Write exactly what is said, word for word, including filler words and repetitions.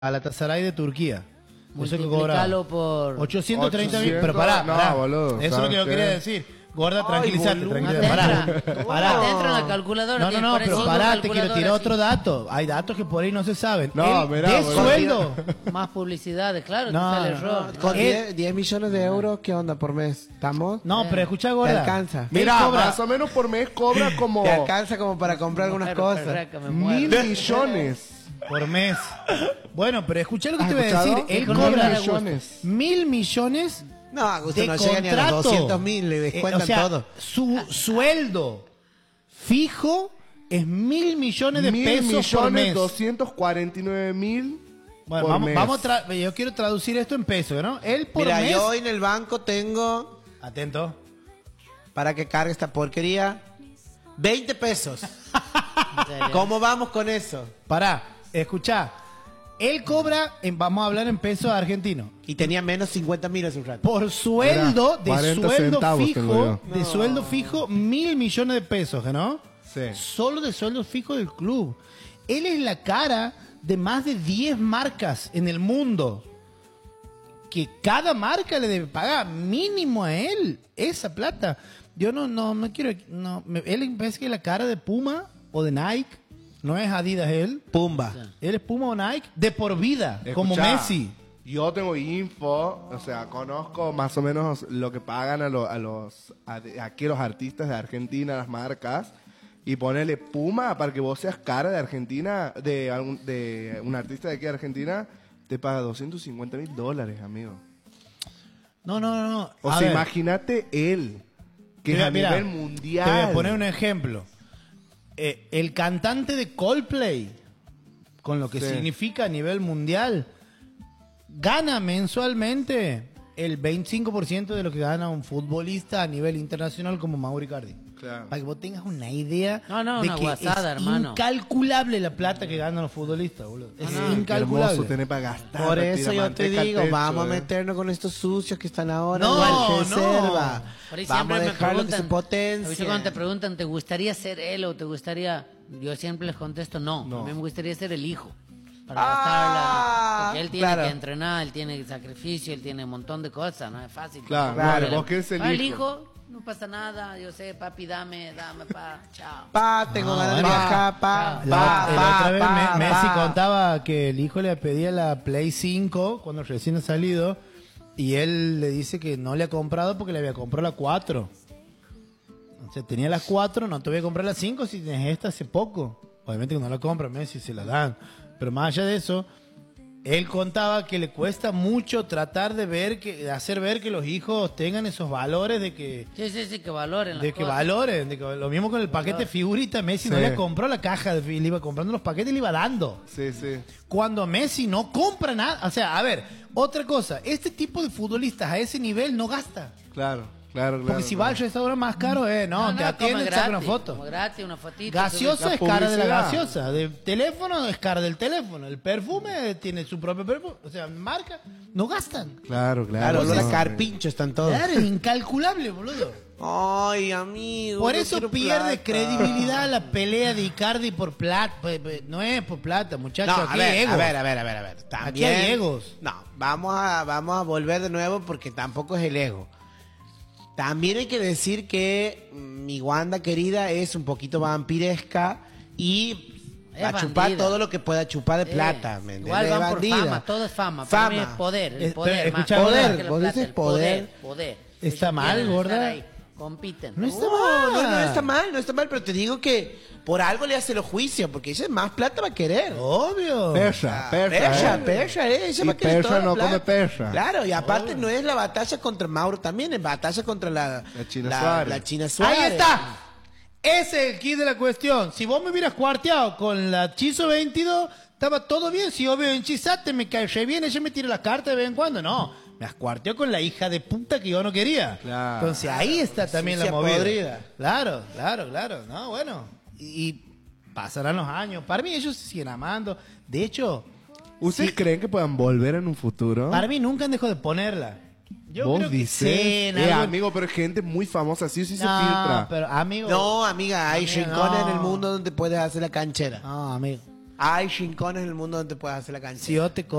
Galatasaray de Turquía. Eso que cobra por ochocientos treinta mil. Pero pará, pará. No, boludo, eso es lo que yo qué? quería decir. Gorda, tranquilízate, tranquilízate. No Pará, entra. pará. No entra en la calculadora. No, no, no, pero pará, te quiero tirar otro dato. Hay datos que por ahí no se saben. No, Él, mirá, de boludo. sueldo. Más publicidades, claro, No, que sale no, error. Con Él- diez millones de euros, ¿qué onda por mes? ¿Estamos? No, pero escuchá, ¿Te Gorda. alcanza? Él Mira, cobra- más o menos por mes cobra como ¿Te alcanza como para comprar algunas Pero, cosas? perraca, me mil muero. millones. Por mes. Bueno, pero escuchá lo que ¿Has te voy a escuchado? decir. Él Con cobra mil millones. mil millones No, Augusto, de no llega ni a contrato. los doscientos mil, le Eh, descuentan o sea, todo. Su sueldo fijo es mil millones de Mil pesos millones por mes. doscientos cuarenta y nueve mil Bueno, por vamos, mes. vamos a tra- yo quiero traducir esto en pesos, ¿no? Él por Mira, mes. yo hoy en el banco tengo, Atento. para que cargue esta porquería, veinte pesos. ¿En serio? ¿Cómo vamos con eso? Pará, escuchá. Él cobra, en, vamos a hablar en pesos argentinos. Y tenía menos cincuenta mil hace un rato. Por sueldo, Mirá, de cuarenta sueldo centavos tengo fijo, yo. de sueldo fijo, mil millones de pesos, ¿no? Sí. Solo de sueldo fijo del club. Él es la cara de más de diez marcas en el mundo. Que cada marca le debe pagar mínimo a él esa plata. Yo no, no, no quiero. No, me- él me parece que es la cara de Puma o de Nike. No es Adidas él. Pumba. Él es Puma o Nike de por vida, como Escuchá, Messi. Yo tengo info, o sea, conozco más o menos lo que pagan a, lo- a los a, aquí los artistas de Argentina, las marcas, y ponerle Puma para que vos seas cara de Argentina, de, algún- de un artista de aquí de Argentina, te paga doscientos cincuenta mil dólares, amigo. No, no, no. no. O A sea, ver, imagínate él, que mira, es a mira, nivel mundial. Te voy a poner un ejemplo. Eh, el cantante de Coldplay, con lo que Sí. significa a nivel mundial, gana mensualmente el veinticinco por ciento de lo que gana un futbolista a nivel internacional como Mauro Icardi. Claro. Para que vos tengas una idea No, no, de una que guasada, es hermano. incalculable la plata que ganan los futbolistas, boludo. Es No, no. Qué incalculable. hermoso tener para gastar. Por para eso tirar yo te manteca al digo, techo, vamos a eh. meternos con estos sucios que están ahora No, en la no. reserva. Por ahí Vamos a siempre me dejarlo que se preguntan, ¿has visto potencie. cuando te preguntan, ¿te gustaría ser él o te gustaría? Yo siempre les contesto, no. No. A mí me gustaría ser el hijo. Para Ah, gastarla. Porque él tiene claro. que entrenar, él tiene sacrificio, él tiene un montón de cosas, no es fácil. Claro, claro, vos querés el Ah, el hijo. hijo, no pasa nada, yo sé, papi, dame, dame, pa, chao. Pa, tengo No, ganas de bueno. viajar, pa, La, pa, la pa, otra vez pa, Me- Messi pa. contaba que el hijo le pedía la Play cinco cuando recién ha salido y él le dice que no le ha comprado porque le había comprado la cuatro. O sea, tenía las cuatro, no te voy a comprar la cinco si tienes esta hace poco. Obviamente que no la compra Messi, se la dan. Pero más allá de eso, él contaba que le cuesta mucho tratar de ver que, de hacer ver que los hijos tengan esos valores de que Sí, sí, sí, que valoren las de que cosas. valoren, de que lo mismo con el paquete Valor. figurita, Messi no Sí. le compró la caja, de, le iba comprando los paquetes y le iba dando. Sí, sí. Cuando Messi no compra nada, o sea, a ver, otra cosa, este tipo de futbolistas a ese nivel no gasta. Claro, claro, claro. Porque si claro. va al restaurante más caro, eh, no, te come atienden, te sacan una gratis, foto. come gratis, una fotito. Gaseosa la es cara de la publicidad. gaseosa, de teléfono es cara del teléfono, el perfume tiene su propio perfume, o sea, marca, no gastan. Claro, claro. Claro, olor a no, carpincho están todos. Claro, es incalculable, boludo. Ay, amigo. Por no eso quiero pierde plata. credibilidad la pelea de Icardi por plata. Pues, pues, no es por plata, muchachos. No, aquí a ver, hay egos. a ver, a ver, a ver, a ver. Aquí hay egos. No, vamos a, vamos a volver de nuevo porque tampoco es el ego. También hay que decir que mm, mi Wanda querida es un poquito vampiresca y Es va a chupar bandida. todo lo que pueda chupar de Eh, plata. ¿me igual entiendes? van por Bandida. fama, todo es fama. Para mí Fama. es poder, el Eh, poder. pero, más escucha, poder Gorda, que la vos plata, dices el poder. poder. ¿Está Ellos mal, quieren gorda? estar ahí, compiten. No está No, no, no mal. está mal, no está mal, pero te digo que por algo le hace los juicios, porque ella más plata va a querer. Obvio. Persa, persa. Persa, eh. persa, eh. Ella Y va a querer persa toda la no plata. come persa. Claro, y aparte no es la batalla contra Mauro también, es batalla contra la, La China la, Suárez. la China Suárez. Ahí está. Ese es el kit de la cuestión. Si vos me hubieras cuarteado con la Chizo veintidós, estaba todo bien. Si yo veo en Chisate, me cae re bien, ella me tira las cartas de vez en cuando. No, me las cuarteó con la hija de puta que yo no quería. Claro. Entonces ahí está también la sucia movida. podrida. Claro, claro, claro. No, bueno. Y, y pasarán los años. Para mí ellos se siguen amando. De hecho, ¿Ustedes sí, creen que puedan volver en un futuro? para mí nunca han dejado de ponerla. Yo ¿Vos creo que dices? sí, en Eh, algo- amigo, pero es gente muy famosa, sí o sí se No, filtra. pero amigo. No, amiga, hay Amigo, rincones no. en el mundo donde puedes hacer la canchera. No, amigo. hay rincones en el mundo donde puedes hacer la cancha. Si vos te